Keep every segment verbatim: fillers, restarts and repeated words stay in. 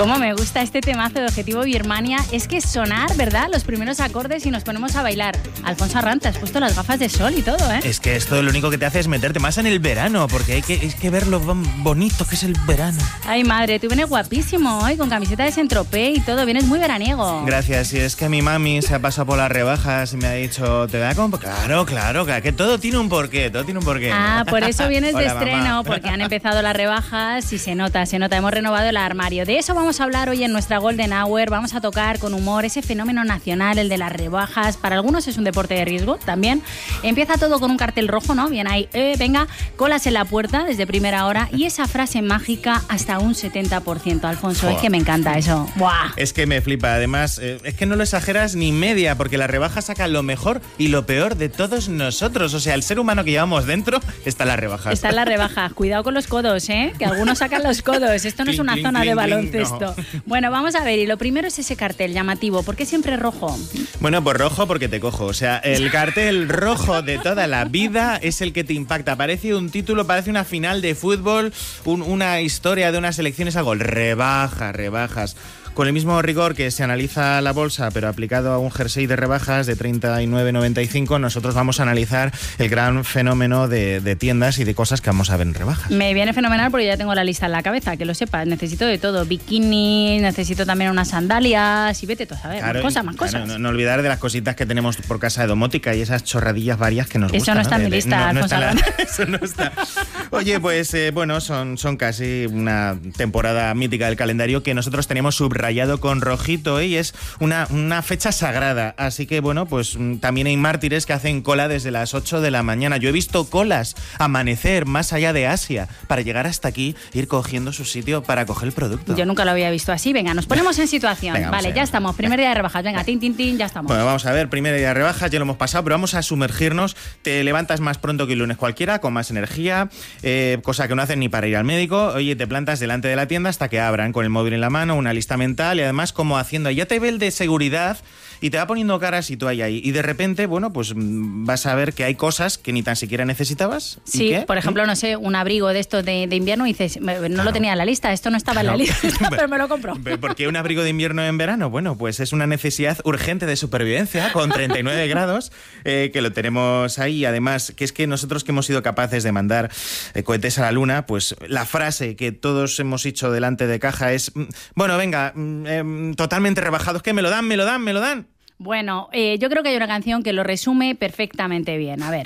Cómo me gusta este temazo de Objetivo Birmania. Es que sonar, ¿verdad? Los primeros acordes y nos ponemos a bailar. Alfonso Arran, te has puesto las gafas de sol y todo, ¿eh? Es que esto lo único que te hace es meterte más en el verano, porque hay que, hay que ver lo bonito que es el verano. Ay, madre, tú vienes guapísimo hoy, con camiseta de Saint-Tropez y todo. Vienes muy veraniego. Gracias, y es que mi mami se ha pasado por las rebajas y me ha dicho, te voy a comprar. Claro, claro, que todo tiene un porqué, todo tiene un porqué. Ah, por eso vienes de Hola, estreno, mamá. porque han empezado las rebajas y se nota, se nota. Hemos renovado el armario. De eso vamos a hablar hoy en nuestra Golden Hour. Vamos a tocar con humor ese fenómeno nacional, el de las rebajas. Para algunos es un deporte de riesgo también. Empieza todo con un cartel rojo, ¿no? Bien ahí, eh, venga, colas en la puerta desde primera hora y esa frase mágica hasta un setenta por ciento. Alfonso, Joder. Es que me encanta eso. ¡Buah! Es que me flipa, además, eh, es que no lo exageras ni media, porque las rebajas sacan lo mejor y lo peor de todos nosotros. O sea, el ser humano que llevamos dentro está en las rebajas. Está en las rebajas. Cuidado con los codos, ¿eh? Que algunos sacan los codos. Esto no es Clink, una clink, zona de clink, baloncesto. clink, Bueno, vamos a ver. Y lo primero es ese cartel llamativo. ¿Por qué siempre rojo? Bueno, pues rojo porque te cojo. O sea, el cartel rojo de toda la vida es el que te impacta. Parece un título, parece una final de fútbol, un, una historia de unas elecciones, algo. Rebajas, rebajas. Con el mismo rigor que se analiza la bolsa, pero aplicado a un jersey de rebajas de treinta y nueve noventa y cinco, nosotros vamos a analizar el gran fenómeno de, de tiendas y de cosas que vamos a ver en rebajas. Me viene fenomenal porque ya tengo la lista en la cabeza, que lo sepas. Necesito de todo. Bikini, necesito también unas sandalias y vete tú a saber. Claro, más cosas, más claro, cosas. No, no olvidar de las cositas que tenemos por casa de domótica y esas chorradillas varias que nos Eso gustan. no está en De- mi de- lista, no- no está Alfonso en la- Eso no está. Oye, pues eh, bueno, son, son casi una temporada mítica del calendario que nosotros tenemos subrayado con rojito, ¿eh? Y es una, una fecha sagrada. Así que bueno, pues mm, también hay mártires que hacen cola desde las ocho de la mañana. Yo he visto colas amanecer más allá de Asia para llegar hasta aquí, ir cogiendo su sitio para coger el producto. Yo nunca lo había visto así. Venga, nos ponemos en situación. Venga, vamos vale, allá. ya estamos. Primer día de rebajas. Venga, tin, tin, tin, ya estamos. Bueno, vamos a ver, primera día de rebajas, ya lo hemos pasado, pero vamos a sumergirnos. Te levantas más pronto que un lunes cualquiera, con más energía, eh, cosa que no hacen ni para ir al médico. Oye, te plantas delante de la tienda hasta que abran, con el móvil en la mano, una lista mental y además como haciendo, ya te ve el de seguridad y te va poniendo caras y tú ahí ahí. Y de repente, bueno, pues mm, vas a ver que hay cosas que ni tan siquiera necesitabas. ¿Y Sí, qué? por ejemplo, no sé, un abrigo de estos de, de invierno y dices, me- no Claro. lo tenía en la lista, esto no estaba Claro. en la lista, pero me lo compro. ¿Por qué un abrigo de invierno en verano? Bueno, pues es una necesidad urgente de supervivencia con treinta y nueve grados, eh, que lo tenemos ahí. Además, que es que nosotros que hemos sido capaces de mandar eh, cohetes a la luna, pues la frase que todos hemos dicho delante de caja es, mm, bueno, venga, mm, eh, totalmente rebajados, que me lo dan, me lo dan, me lo dan. Bueno, eh, yo creo que hay una canción que lo resume perfectamente bien. A ver,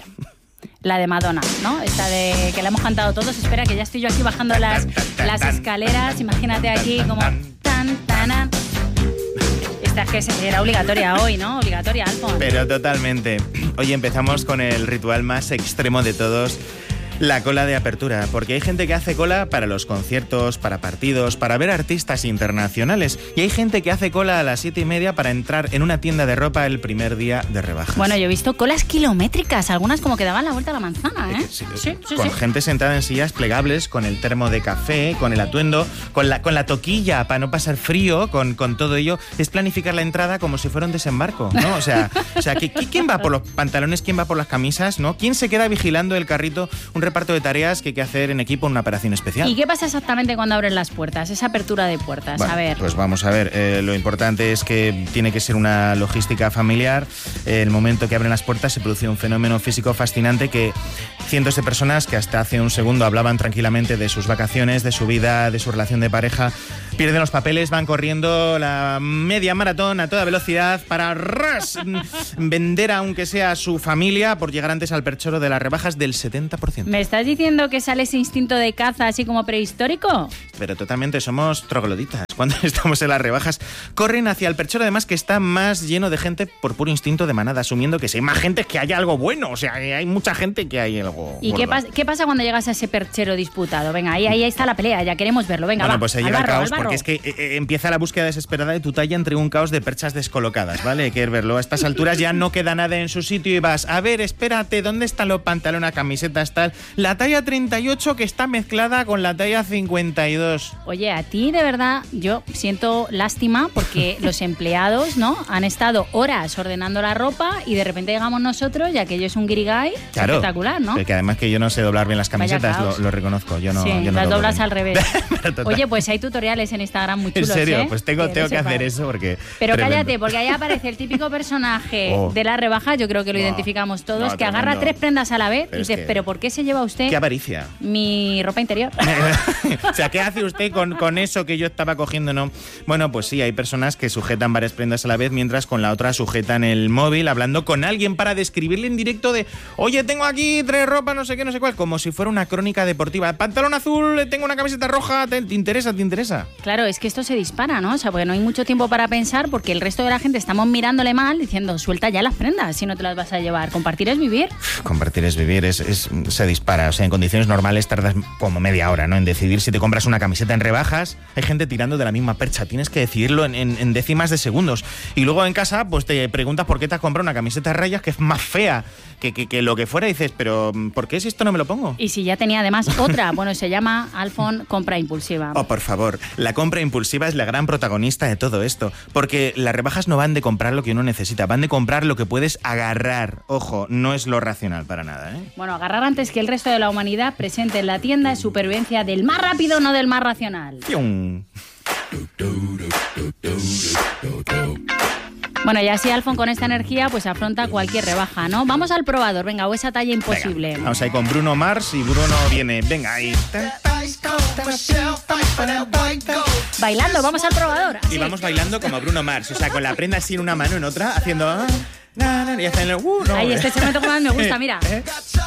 la de Madonna, ¿no? Esta de que la hemos cantado todos. Espera, que ya estoy yo aquí bajando las, las escaleras. Imagínate aquí como tan, tan. Esta es que era obligatoria hoy, ¿no? Obligatoria, Alfonso. Pero totalmente. Hoy empezamos con el ritual más extremo de todos, la cola de apertura, porque hay gente que hace cola para los conciertos, para partidos, para ver artistas internacionales, y hay gente que hace cola a las siete y media para entrar en una tienda de ropa el primer día de rebajas. Bueno, yo he visto colas kilométricas, algunas como que daban la vuelta a la manzana, ¿eh? Sí, Sí, sí, con sí. gente sentada en sillas plegables, con el termo de café, con el atuendo, con la, con la toquilla para no pasar frío, con, con todo ello. Es planificar la entrada como si fuera un desembarco, ¿no? O sea, o sea ¿qui- qui- ¿quién va por los pantalones? ¿Quién va por las camisas? ¿No? ¿Quién se queda vigilando el carrito? Un reparto de tareas que hay que hacer en equipo en una operación especial. ¿Y qué pasa exactamente cuando abren las puertas? Esa apertura de puertas, Bueno, a ver. pues vamos a ver, eh, lo importante es que tiene que ser una logística familiar. Eh, el momento que abren las puertas se produce un fenómeno físico fascinante que cientos de personas que hasta hace un segundo hablaban tranquilamente de sus vacaciones, de su vida, de su relación de pareja, pierden los papeles, van corriendo la media maratón a toda velocidad para ras, vender aunque sea a su familia por llegar antes al perchero de las rebajas del setenta por ciento. ¿Me estás diciendo que sale ese instinto de caza así como prehistórico? Pero totalmente, somos trogloditas. Cuando estamos en las rebajas, corren hacia el perchero, además que está más lleno de gente por puro instinto de manada, asumiendo que si hay más gente es que hay algo bueno. O sea, hay mucha gente que hay algo ¿Y qué, pas- qué pasa cuando llegas a ese perchero disputado? Venga, ahí, ahí está la pelea, ya queremos verlo. Venga, Bueno, va, pues ahí al llega el barro, caos, al barro. porque es que eh, eh, empieza la búsqueda desesperada de tu talla entre un caos de perchas descolocadas, ¿vale? Hay que verlo. A estas alturas ya no queda nada en su sitio y vas, a ver, espérate, ¿dónde están los pantalones, camisetas, tal? La talla treinta y ocho que está mezclada con la talla cincuenta y dos. Oye, a ti de verdad yo siento lástima porque los empleados, ¿no? Han estado horas ordenando la ropa y de repente llegamos nosotros y aquello es un guirigay Claro, espectacular, ¿no? que además que yo no sé doblar bien las Vaya camisetas, caos. lo, lo reconozco. Yo no, sí, yo no las doblo doblas bien. al revés. Pero total. Oye, pues hay tutoriales en Instagram muy chulos. ¿En serio? ¿eh? Pues tengo que, tengo que hacer sepas. eso porque... Pero tremendo. cállate, porque ahí aparece el típico personaje oh. de la rebaja, yo creo que lo no. identificamos todos, no, que tremendo. agarra tres prendas a la vez pero y dices, que... ¿pero por qué se lleva usted ¡Qué avaricia! mi ropa interior? O sea, ¿qué hace usted con, con eso que yo estaba cogiendo? No. Bueno, pues sí, hay personas que sujetan varias prendas a la vez mientras con la otra sujetan el móvil hablando con alguien para describirle en directo de oye, tengo aquí tres ropas, no sé qué, no sé cuál, como si fuera una crónica deportiva. Pantalón azul, tengo una camiseta roja, ¿te, te interesa, te interesa? Claro, es que esto se dispara, ¿no? O sea, porque no hay mucho tiempo para pensar porque el resto de la gente estamos mirándole mal diciendo suelta ya las prendas si no te las vas a llevar. Compartir es vivir. Compartir es vivir, es, es, se dispara. O sea, en condiciones normales tardas como media hora, ¿no? En decidir si te compras una camiseta en rebajas. Hay gente tirando de la misma percha. Tienes que decidirlo en, en, en décimas de segundos. Y luego en casa, pues te preguntas por qué te has comprado una camiseta de rayas que es más fea que, que, que lo que fuera. Y dices, pero ¿por qué si esto no me lo pongo? Y si ya tenía además otra. Bueno, se llama, Alfon, compra impulsiva. Oh, por favor. La compra impulsiva es la gran protagonista de todo esto. Porque las rebajas no van de comprar lo que uno necesita. Van de comprar lo que puedes agarrar. Ojo, no es lo racional para nada, ¿eh? Bueno, agarrar antes que el resto de la humanidad presente en la tienda es supervivencia del más rápido, no del más racional. ¡Pium! Bueno, y así Alfon con esta energía pues afronta cualquier rebaja, ¿no? Vamos al probador, venga, o esa talla imposible. Venga, vamos ahí con Bruno Mars y Bruno viene, venga ahí. Bailando, vamos al probador. Así. Y vamos bailando como Bruno Mars, o sea, con la prenda así en una mano, en otra, haciendo... Ah, na, na, y hacen el... Uh, no. Ahí, este segmento que más me gusta, mira. ¿Eh?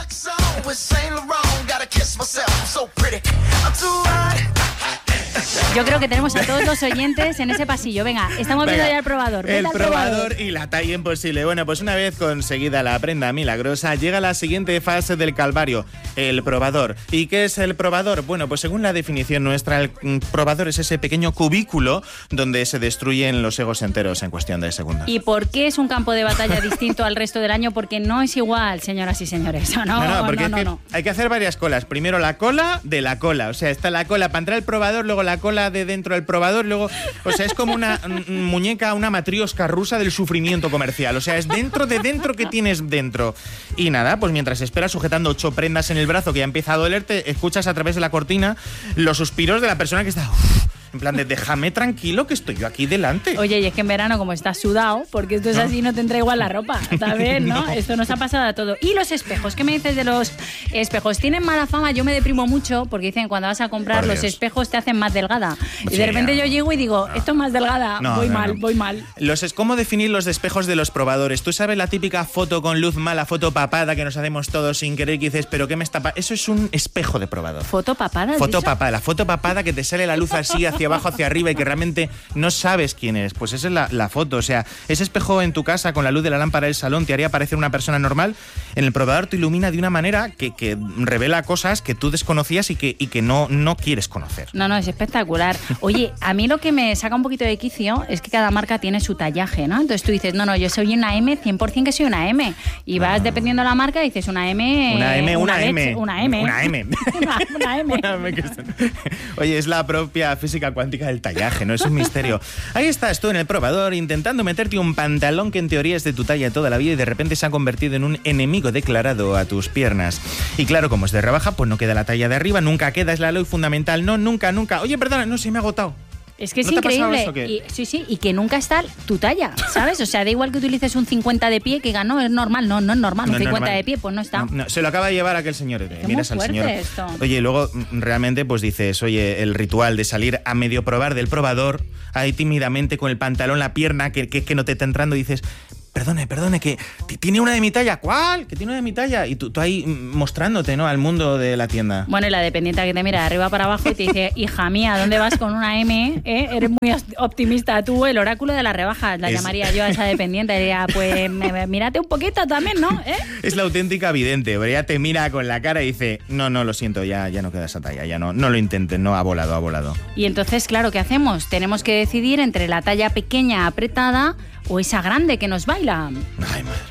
Yo creo que tenemos a todos los oyentes en ese pasillo. Venga, estamos Venga, viendo ya el probador. El al probador y la talla imposible. Bueno, pues una vez conseguida la prenda milagrosa, llega la siguiente fase del calvario, el probador. ¿Y qué es el probador? Bueno, pues según la definición nuestra, el probador es ese pequeño cubículo donde se destruyen los egos enteros en cuestión de segundos. ¿Y por qué es un campo de batalla distinto al resto del año? Porque no es igual, señoras y señores. No, No, no, porque no, es que no. hay que hacer varias colas. Primero la cola de la cola. O sea, está la cola para entrar al probador, luego la cola de dentro del probador, luego... O sea, es como una mm, muñeca, una matriosca rusa del sufrimiento comercial. O sea, es dentro de dentro que tienes dentro. Y nada, pues mientras esperas sujetando ocho prendas en el brazo que ya empieza a dolerte, escuchas a través de la cortina los suspiros de la persona que está... Uff, en plan de déjame tranquilo que estoy yo aquí delante. Oye, y es que en verano como estás sudado, porque esto es ¿No? así, no te entra igual la ropa, ¿sabes? ¿no? No. Esto nos ha pasado a todo. Y los espejos, ¿qué me dices de los espejos? Tienen mala fama, yo me deprimo mucho, porque dicen cuando vas a comprar Por los Dios. espejos te hacen más delgada. Y Sí, de repente no. yo llego y digo, No. esto es más delgada, No, voy no, mal, no. voy mal. Los es ¿Cómo definir los espejos de los probadores? Tú sabes la típica foto con luz mala, foto papada que nos hacemos todos sin querer, que dices, pero ¿qué me está pa-? Eso es un espejo de probador. ¿Foto papada? ¿has Foto dicho? papada, la foto papada que te sale la luz así hacia abajo, hacia arriba y que realmente no sabes quién eres. Pues esa es la, la foto. O sea, ese espejo en tu casa con la luz de la lámpara del salón te haría parecer una persona normal. En el probador te ilumina de una manera que, que revela cosas que tú desconocías y que, y que no, no quieres conocer. No, no, es espectacular. Oye, a mí lo que me saca un poquito de quicio es que cada marca tiene su tallaje, ¿no? Entonces tú dices, no, no, yo soy una M, cien por ciento que soy una M. Y vas, dependiendo de la marca, dices una M... Una M, una, leche, M. Una M. Una M. una, una M. Una M que está- Oye, es la propia física cuántica del tallaje, ¿no? Es un misterio. Ahí estás tú en el probador intentando meterte un pantalón que en teoría es de tu talla toda la vida y de repente se ha convertido en un enemigo declarado a tus piernas. Y claro, como es de rebaja, pues no queda la talla de arriba, nunca queda, es la ley fundamental. No, nunca, nunca. Oye, perdona, no, se me ha agotado. Es que es ¿No te ha pasado increíble. eso, qué? Y, sí, sí, y que nunca está tu talla, ¿sabes? O sea, da igual que utilices un cincuenta de pie, que diga, no, es normal, no, no es normal, No un es cincuenta normal. de pie, pues no está. No, no, se lo acaba de llevar aquel señor. Qué Miras muy al fuerte señor. esto. Oye, y luego mm, realmente pues dices, oye, el ritual de salir a medio probar del probador, ahí tímidamente con el pantalón, la pierna, que, que, que no te está entrando, y dices... Perdone, perdone, que t- tiene una de mi talla. ¿Cuál? Que tiene una de mi talla. Y tú, tú ahí mm, mostrándote, ¿no? Al mundo de la tienda. Bueno, y la dependiente que te mira de arriba para abajo y te dice, hija mía, ¿dónde vas con una M? ¿Eh? Eres muy optimista. Tú, el oráculo de las rebajas, la Es- llamaría yo a esa dependiente. Diría, pues me- me- mírate un poquito también, ¿no? ¿Eh? Es la auténtica vidente. Pero ella te mira con la cara y dice, no, no, lo siento, ya, ya no queda esa talla. Ya no, no lo intentes, no, ha volado, ha volado. Y entonces, claro, ¿qué hacemos? Tenemos que decidir entre la talla pequeña apretada o esa grande que nos baila. Ay, madre.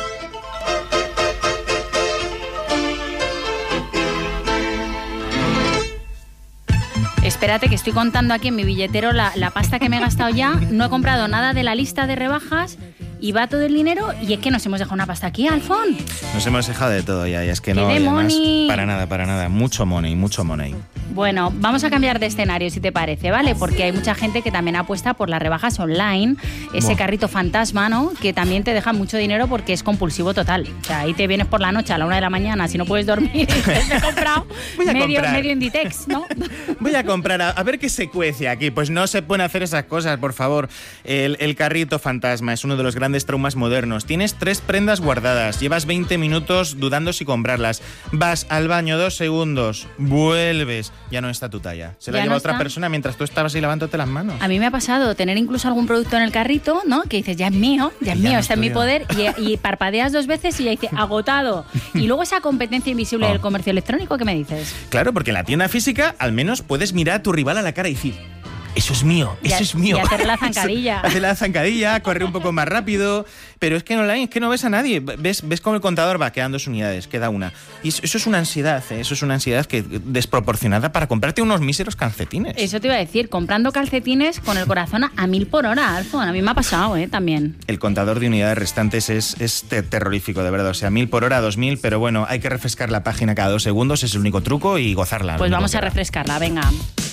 Espérate que estoy contando aquí en mi billetero la, la pasta que me he gastado ya. No he comprado nada de la lista de rebajas y va todo el dinero. Y es que nos hemos dejado una pasta aquí, Alfon. Nos hemos dejado de todo ya. Y es que ¡Qué no, de y además, money! para nada, para nada. Mucho money, mucho money. Bueno, vamos a cambiar de escenario, si te parece, ¿vale? Porque hay mucha gente que también apuesta por las rebajas online, ese Buah. carrito fantasma, ¿no? Que también te deja mucho dinero porque es compulsivo total. O sea, ahí te vienes por la noche a la una de la mañana, si no puedes dormir, y te he comprado Voy a medio, comprar. medio Inditex, ¿no? Voy a comprar, a, a ver qué se cuece aquí. Pues no se pueden hacer esas cosas, por favor. El, el carrito fantasma es uno de los grandes traumas modernos. Tienes tres prendas guardadas, llevas veinte minutos dudando si comprarlas. Vas al baño dos segundos, vuelves, ya no está tu talla. Se la lleva no otra persona mientras tú estabas ahí lavándote las manos. A mí me ha pasado tener incluso algún producto en el carrito, ¿no? Que dices, ya es mío, ya es mío, no está en mi poder. Y, y parpadeas dos veces y ya dice, agotado. Y luego esa competencia invisible oh. del comercio electrónico, ¿qué me dices? Claro, porque en la tienda física al menos puedes mirar a tu rival a la cara y decir, eso es mío, eso y, es mío. Y hacer la zancadilla. Hacer la zancadilla, correr un poco más rápido. Pero es que en online es que no ves a nadie. Ves, ves cómo el contador va quedando dos unidades, queda una. Y eso, eso es una ansiedad, ¿eh? Eso es una ansiedad que desproporcionada para comprarte unos míseros calcetines. Eso te iba a decir, comprando calcetines con el corazón a, a mil por hora, Alfon. A mí me ha pasado, ¿eh? También. El contador de unidades restantes es, es terrorífico, de verdad. O sea, mil por hora, dos mil, pero bueno, hay que refrescar la página cada dos segundos, es el único truco, y gozarla. Pues vamos a refrescarla, venga.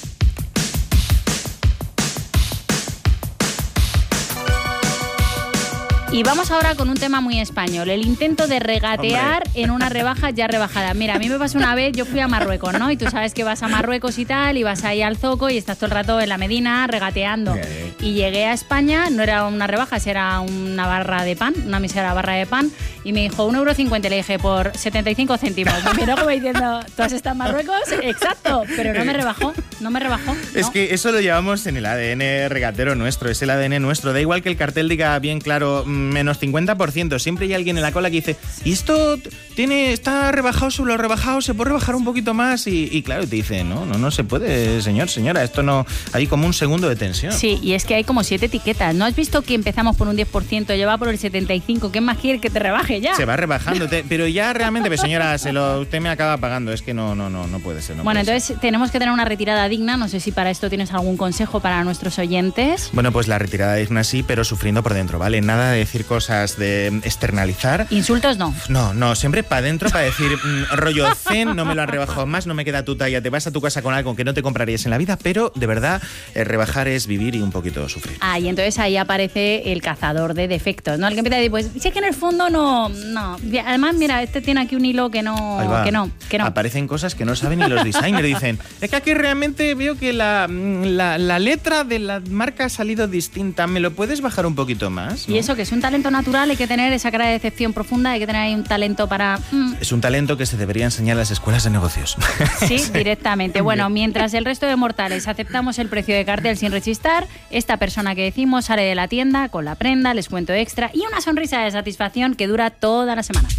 Y vamos ahora con un tema muy español, el intento de regatear Hombre. en una rebaja ya rebajada. Mira, a mí me pasó una vez, yo fui a Marruecos, ¿no? Y tú sabes que vas a Marruecos y tal, y vas ahí al zoco y estás todo el rato en la Medina regateando. Okay. Y llegué a España, no era una rebaja, era una barra de pan, una mísera barra de pan, y me dijo un euro cincuenta, le dije por setenta y cinco céntimos. Me miró como diciendo, ¿tú has estado en Marruecos? Exacto, pero no me rebajó, no me rebajó. ¿no? Es que eso lo llevamos en el A D N regatero nuestro, es el A D N nuestro. Da igual que el cartel diga bien claro, menos cincuenta por ciento. Siempre hay alguien en la cola que dice, ¿y esto tiene está rebajado sobre lo rebajado? ¿Se puede rebajar un poquito más? Y, y claro, te dice, no, no, no se puede, señor, señora. Esto no... Hay como un segundo de tensión. Sí, y es que hay como siete etiquetas. ¿No has visto que empezamos por un diez por ciento, lleva por el setenta y cinco por ciento? ¿Qué más quiere que te rebaje ya? Se va rebajando. Te, pero ya realmente, pues, señora, se lo, usted me acaba pagando. Es que no, no, no, no puede ser. No bueno, puede entonces ser. Tenemos que tener una retirada digna. No sé si para esto tienes algún consejo para nuestros oyentes. Bueno, pues la retirada digna sí, pero sufriendo por dentro, ¿vale? Nada de decir cosas de externalizar. ¿Insultos no? No, no, siempre para adentro para decir, mmm, rollo zen, no me lo han rebajado más, no me queda tu talla, te vas a tu casa con algo que no te comprarías en la vida, pero de verdad, eh, rebajar es vivir y un poquito sufrir. Ah, y entonces ahí aparece el cazador de defectos, ¿no? El que empieza a decir, pues, si es que en el fondo no, no. Además, mira, este tiene aquí un hilo que no, que no, que no. Aparecen cosas que no saben ni los designers, dicen, es que aquí realmente veo que la, la, la letra de la marca ha salido distinta, ¿me lo puedes bajar un poquito más? ¿No? Y eso, que es un talento natural, hay que tener esa cara de decepción profunda, hay que tener ahí un talento para... Mm. Es un talento que se debería enseñar en las escuelas de negocios. Sí, directamente. Bueno, mientras el resto de mortales aceptamos el precio de cartel sin rechistar, esta persona que decimos sale de la tienda con la prenda, les cuento extra y una sonrisa de satisfacción que dura toda la semana.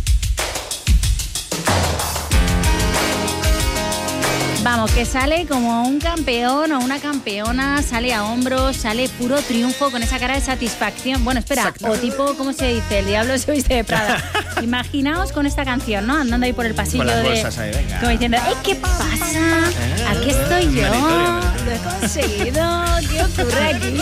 Vamos, que sale como un campeón o una campeona, sale a hombros, sale puro triunfo con esa cara de satisfacción. Bueno, espera, Exacto. o tipo, ¿cómo se dice? El diablo se viste de Prada. Imaginaos con esta canción, ¿no? Andando ahí por el pasillo con las de... bolsas ahí, venga. Como diciendo, ¡eh, qué pasa! Aquí estoy yo, lo he conseguido, ¿qué ocurre aquí?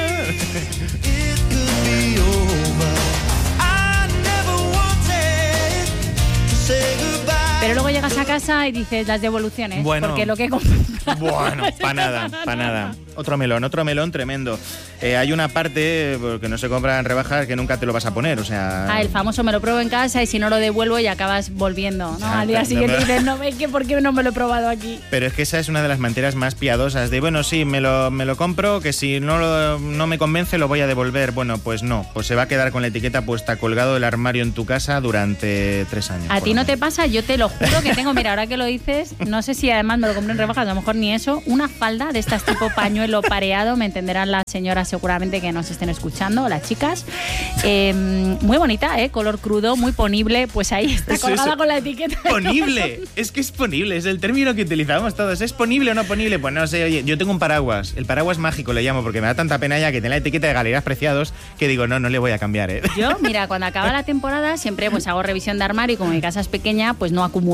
Pero luego llegas a casa y dices las devoluciones, bueno, porque lo que he comprado... Bueno, para nada, para nada. Otro melón, otro melón tremendo. Eh, hay una parte, porque no se compran rebajas, que nunca te lo vas a poner, o sea... Ah, el famoso me lo pruebo en casa y si no lo devuelvo y acabas volviendo, ¿no? Ah, al día no, siguiente no, dices, no, ve que ¿por qué no me lo he probado aquí? Pero es que esa es una de las mentiras más piadosas, de bueno, sí, me lo, me lo compro, que si no, lo, no me convence lo voy a devolver. Bueno, pues no, pues se va a quedar con la etiqueta puesta colgado del armario en tu casa durante tres años. ¿A ti no te pasa? Yo te lo juro que tengo, mira, ahora que lo dices, no sé si además me lo compré en rebajas, a lo mejor ni eso, una falda de estas tipo pañuelo pareado, me entenderán las señoras seguramente que nos estén escuchando, las chicas, eh, muy bonita, ¿eh? Color crudo, muy ponible, pues ahí está eso, colgada eso. Con la etiqueta. Ponible, es que es ponible, es el término que utilizamos todos, ¿es ponible o no ponible? Pues no sé, oye, yo tengo un paraguas, el paraguas mágico le llamo, porque me da tanta pena ya que tiene la etiqueta de Galerías Preciados, que digo, no, no le voy a cambiar, ¿eh? Yo, mira, cuando acaba la temporada siempre pues hago revisión de armario y como mi casa es pequeña, pues no acumulo, ¿vale?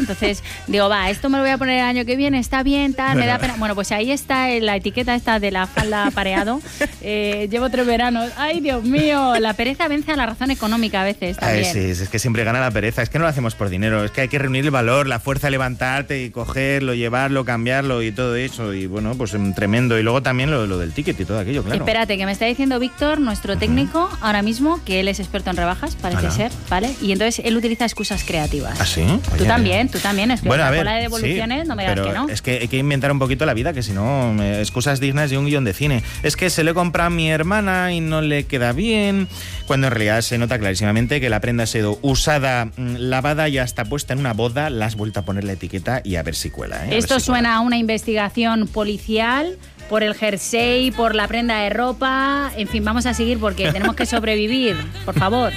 Entonces digo, va, esto me lo voy a poner el año que viene, está bien, tal, me da pena. Bueno, pues ahí está la etiqueta esta de la falda pareado. Eh, llevo tres veranos. ¡Ay, Dios mío! La pereza vence a la razón económica a veces también. Ay, sí, es que siempre gana la pereza. Es que no lo hacemos por dinero. Es que hay que reunir el valor, la fuerza de levantarte y cogerlo, llevarlo, cambiarlo y todo eso. Y bueno, pues tremendo. Y luego también lo, lo del ticket y todo aquello, claro. Espérate, que me está diciendo Víctor, nuestro técnico, uh-huh. ahora mismo, que él es experto en rebajas, parece Hola. ser, ¿vale? Y entonces él utiliza excusas creativas. ¿Ah, sí? Tú Oye, también, tú también. Es que bueno, la a ver, cola de devoluciones, sí, no me digas pero que no. Es que hay que inventar un poquito la vida, que si no, excusas dignas de un guión de cine. Es que se le compra a mi hermana y no le queda bien, cuando en realidad se nota clarísimamente que la prenda ha sido usada, lavada y hasta puesta en una boda, la has vuelto a poner la etiqueta y a ver si cuela. ¿eh? A Esto ver si suena cuela. a una investigación policial por el jersey, por la prenda de ropa, en fin, vamos a seguir porque tenemos que sobrevivir, por favor.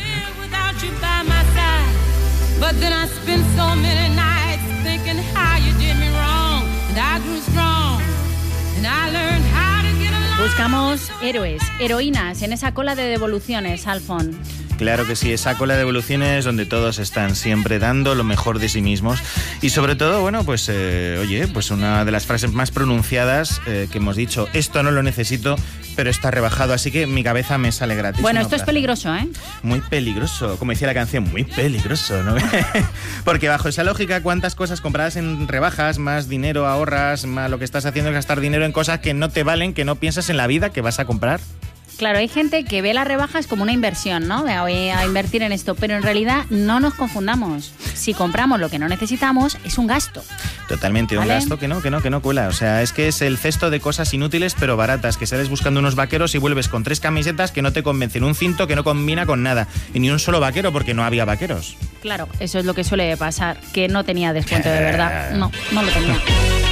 Buscamos héroes, heroínas en esa cola de devoluciones, Alfon. Claro que sí, esa cola de devoluciones donde todos están siempre dando lo mejor de sí mismos y sobre todo, bueno, pues eh, oye, pues una de las frases más pronunciadas eh, que hemos dicho, esto no lo necesito, pero está rebajado, así que mi cabeza me sale gratis. Bueno, esto frase. es peligroso, ¿eh? Muy peligroso, como decía la canción, muy peligroso, ¿no? Porque bajo esa lógica, ¿cuántas cosas compradas en rebajas, más dinero ahorras, más lo que estás haciendo es gastar dinero en cosas que no te valen, que no piensas en la vida que vas a comprar? Claro, hay gente que ve las rebajas como una inversión, ¿no? Voy a invertir en esto, pero en realidad no nos confundamos. Si compramos lo que no necesitamos, es un gasto. Totalmente, ¿vale? Un gasto que no, que no, que no cuela. O sea, es que es el cesto de cosas inútiles pero baratas, que sales buscando unos vaqueros y vuelves con tres camisetas que no te convencen, un cinto que no combina con nada, y ni un solo vaquero porque no había vaqueros. Claro, eso es lo que suele pasar, que no tenía descuento de verdad. No, no lo tenía.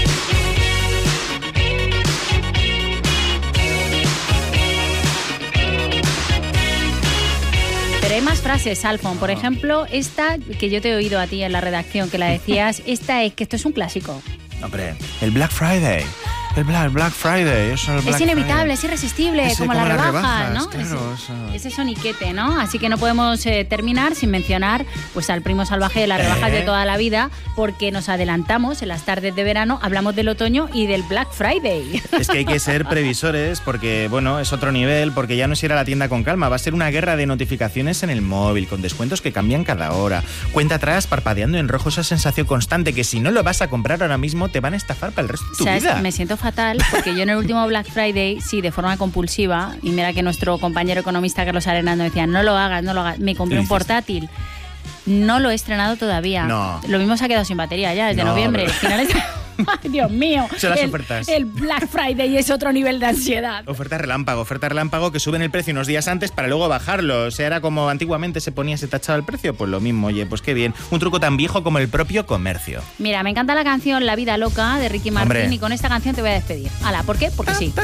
Pero hay más frases, Alfon. Por ejemplo, esta que yo te he oído a ti en la redacción, que la decías, esta es que esto es un clásico. Hombre, el Black Friday. El Black, Black Friday. Eso, el Black es inevitable, Friday. es irresistible, Ese, como, como la las rebaja, rebajas, ¿no? Claro, ese, eso. ese soniquete, ¿no? Así que no podemos eh, terminar sin mencionar pues al primo salvaje de las rebajas eh. de toda la vida, porque nos adelantamos en las tardes de verano, hablamos del otoño y del Black Friday. Es que hay que ser previsores porque, bueno, es otro nivel, porque ya no es ir a la tienda con calma, va a ser una guerra de notificaciones en el móvil, con descuentos que cambian cada hora. Cuenta atrás, parpadeando en rojo, esa sensación constante que si no lo vas a comprar ahora mismo te van a estafar para el resto de tu o sea, vida. Me siento fatal porque yo en el último Black Friday, sí, de forma compulsiva, y mira que nuestro compañero economista Carlos Arenal nos decía, no lo hagas, no lo hagas, me compré un portátil. No lo he estrenado todavía. No. Lo mismo se ha quedado sin batería ya desde no, noviembre. Pero... Finales... Ay, Dios mío. Son las el, ofertas. El Black Friday es otro nivel de ansiedad. Oferta relámpago, oferta relámpago que suben el precio unos días antes para luego bajarlo. O sea, era como antiguamente se ponía, se tachaba el precio. Pues lo mismo, oye, pues qué bien. Un truco tan viejo como el propio comercio. Mira, me encanta la canción La Vida Loca de Ricky Martin. Hombre. Y con esta canción te voy a despedir. Hala, ¿por qué? Porque sí.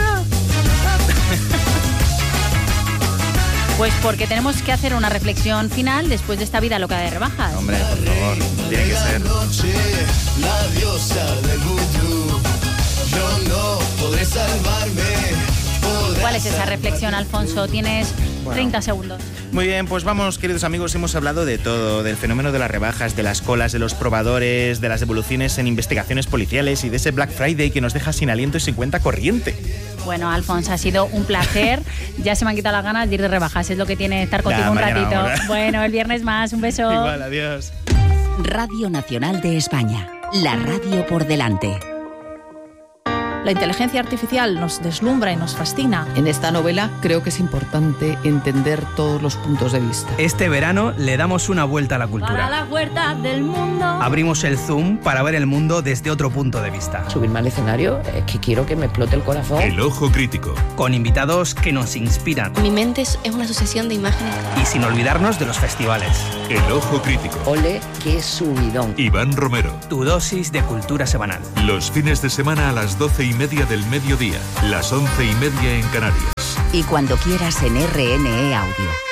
Pues porque tenemos que hacer una reflexión final después de esta vida loca de rebajas. Hombre, por favor, tiene que ser. La diosa del vudú, yo no podré salvarme. ¿Cuál es esa reflexión, Alfonso? Tienes bueno. treinta segundos. Muy bien, pues vamos, queridos amigos, hemos hablado de todo, del fenómeno de las rebajas, de las colas, de los probadores, de las devoluciones en investigaciones policiales y de ese Black Friday que nos deja sin aliento y sin cuenta corriente. Bueno, Alfonso, ha sido un placer. Ya se me han quitado las ganas de ir de rebajas, es lo que tiene estar contigo nah, un ratito. Vamos. Bueno, el viernes más, un beso. Igual, adiós. Radio Nacional de España, la radio por delante. La inteligencia artificial nos deslumbra y nos fascina. En esta novela creo que es importante entender todos los puntos de vista. Este verano le damos una vuelta a la cultura. Para las huertas del mundo. Abrimos el zoom para ver el mundo desde otro punto de vista. Subirme al escenario es que quiero que me explote el corazón. El Ojo Crítico. Con invitados que nos inspiran. Mi mente es una sucesión de imágenes. Y sin olvidarnos de los festivales. El Ojo Crítico. Ole, qué subidón. Iván Romero. Tu dosis de cultura semanal. Los fines de semana a las doce y media del mediodía, las once y media en Canarias. Y cuando quieras en R N E Audio.